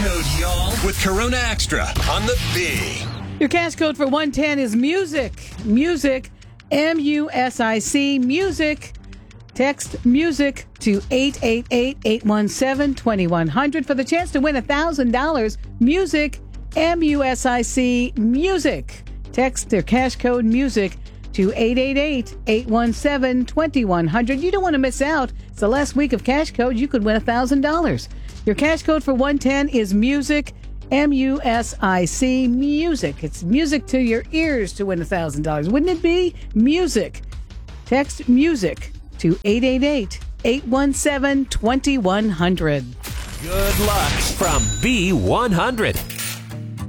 code, y'all. With Corona Extra on the B. Your cash code for 110 is music. Music, M-U-S-I-C, music. Text music to 888-817-2100 for the chance to win $1,000. Music, M-U-S-I-C, music. Text their cash code music to 888-817-2100. You don't want to miss out. It's the last week of cash code. You could win $1,000. Your cash code for 110 is music, M-U-S-I-C, music. It's music to your ears to win $1,000. Wouldn't it be? Music. Text music to 888-817-2100. Good luck from B100.